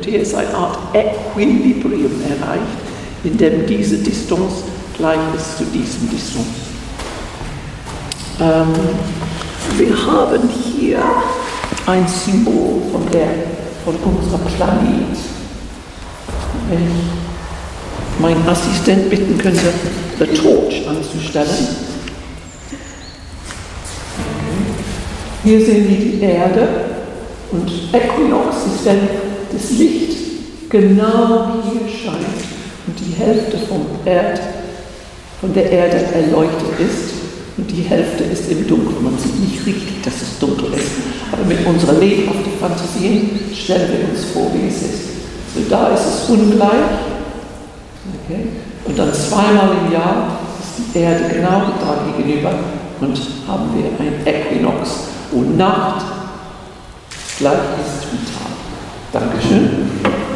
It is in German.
Und hier ist eine Art Equilibrium erreicht, in dem diese Distanz gleich ist zu diesem Distanz. Wir haben hier ein Symbol von unserem Planet. Wenn ich meinen Assistent bitten könnte, the torch anzustellen. Hier sehen wir die Erde und Äquinox ist, wenn das Licht genau hier scheint und die Hälfte von der Erde erleuchtet ist und die Hälfte ist im Dunkeln. Man sieht nicht richtig, dass es dunkel ist, aber mit unserer lebhaften Fantasien stellen wir uns vor, wie es ist. So, da ist es ungleich, okay. Und dann zweimal im Jahr ist die Erde genau da gegenüber und haben wir ein Äquinox, wo Nacht gleich ist wie Tag. Dankeschön.